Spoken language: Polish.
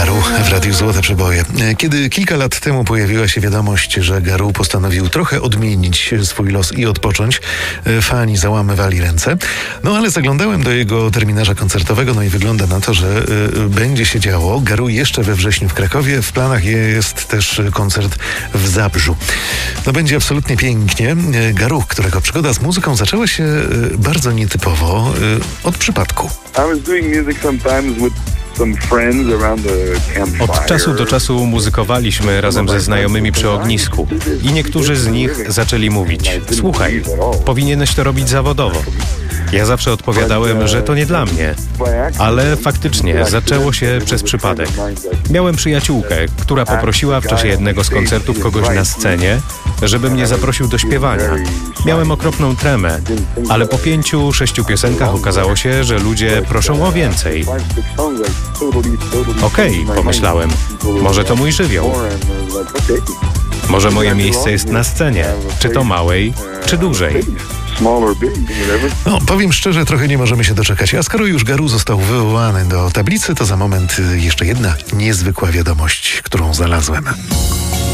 Garu w Radiu Złote Przeboje. Kiedy kilka lat temu pojawiła się wiadomość, że Garu postanowił trochę odmienić swój los i odpocząć, fani załamywali ręce. No ale zaglądałem do jego terminarza koncertowego, no i wygląda na to, że będzie się działo. Garu jeszcze we wrześniu w Krakowie. W planach jest też koncert w Zabrzu. No będzie absolutnie pięknie. Garu, którego przygoda z muzyką zaczęła się bardzo nietypowo, od przypadku. Od czasu do czasu muzykowaliśmy razem ze znajomymi przy ognisku i niektórzy z nich zaczęli mówić: słuchaj, powinieneś to robić zawodowo. Ja zawsze odpowiadałem, że to nie dla mnie, ale faktycznie zaczęło się przez przypadek. Miałem przyjaciółkę, która poprosiła w czasie jednego z koncertów kogoś na scenie, żeby mnie zaprosił do śpiewania. Miałem okropną tremę, ale po 5-6 piosenkach okazało się, że ludzie proszą o więcej. Okej, pomyślałem, może to mój żywioł. Może moje miejsce jest na scenie, czy to małej, czy dużej. No, powiem szczerze, trochę nie możemy się doczekać. A skoro już Garu został wywołany do tablicy, to za moment jeszcze jedna niezwykła wiadomość, którą znalazłem.